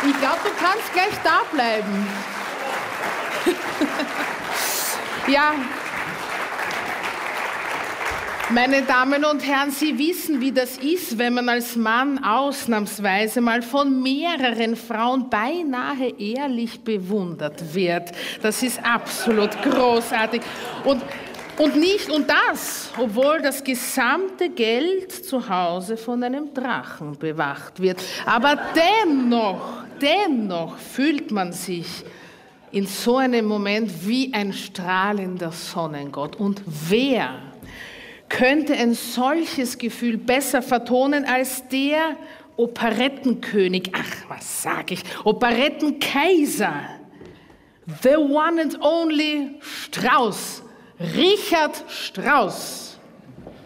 Ich glaube, du kannst gleich da bleiben. Ja, meine Damen und Herren, Sie wissen, wie das ist, wenn man als Mann ausnahmsweise mal von mehreren Frauen beinahe ehrlich bewundert wird. Das ist absolut großartig. Und das, obwohl das gesamte Geld zu Hause von einem Drachen bewacht wird. Aber dennoch fühlt man sich in so einem Moment wie ein strahlender Sonnengott. Und wer könnte ein solches Gefühl besser vertonen als der Operettenkönig, Operettenkaiser, the one and only Strauss, Richard Strauss.